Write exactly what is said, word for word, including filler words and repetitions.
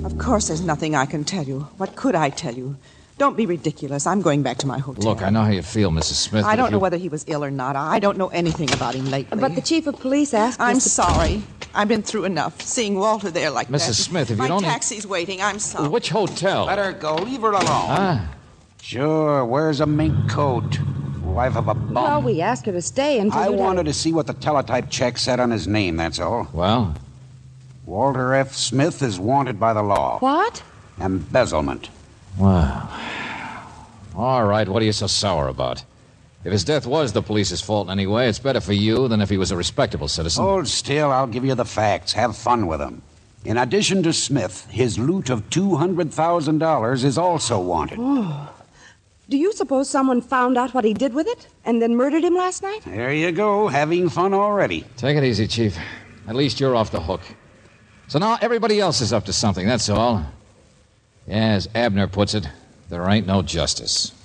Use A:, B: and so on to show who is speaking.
A: Of course there's nothing I can tell you. What could I tell you? Don't be ridiculous. I'm going back to my hotel.
B: Look, I know how you feel, Missus Smith.
A: I don't
B: you...
A: know whether he was ill or not. I don't know anything about him lately.
C: But the chief of police asked
A: I'm
C: us to...
A: sorry. I've been through enough. Seeing Walter there like
B: Missus
A: that.
B: Smith, if
A: my
B: you don't...
A: My taxi's waiting. I'm sorry.
B: Which hotel?
D: Let her go. Leave her alone.
B: Ah.
D: Sure, wears a mink coat. Wife of a bum.
C: Well, we asked her to stay until...
D: I wanted to see what the teletype check said on his name, that's all.
B: Well?
D: Walter F. Smith is wanted by the law.
C: What?
D: Embezzlement.
B: Wow. All right, what are you so sour about? If his death was the police's fault in any way, it's better for you than if he was a respectable citizen.
D: Hold still, I'll give you the facts. Have fun with them. In addition to Smith, his loot of two hundred thousand dollars is also wanted.
C: Oh. Do you suppose someone found out what he did with it and then murdered him last night?
D: There you go, having fun already.
B: Take it easy, Chief. At least you're off the hook. So now everybody else is up to something, that's all. Yeah, as Abner puts it, there ain't no justice.